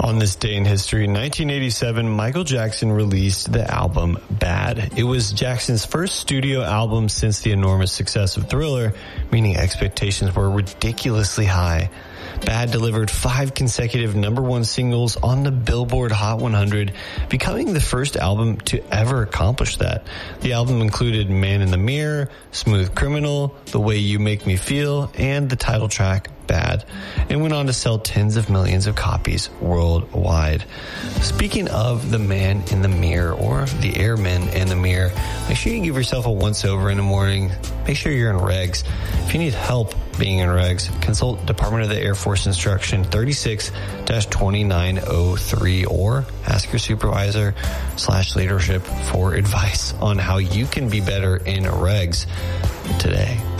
On this day in history, in 1987, Michael Jackson released the album Bad. It was Jackson's first studio album since the enormous success of Thriller, meaning expectations were ridiculously high. Bad delivered 5 consecutive #1 singles on the Billboard Hot 100, becoming the first album to ever accomplish that. The album included Man in the Mirror, Smooth Criminal, The Way You Make Me Feel, and the title track, Bad, and went on to sell tens of millions of copies worldwide. Speaking of the man in the mirror, or the airman in the mirror, make sure you give yourself a once-over in the morning. Make sure you're in regs. If you need help being in regs, consult Department of the Air Force Instruction 36-2903 or ask your supervisor/leadership for advice on how you can be better in regs today.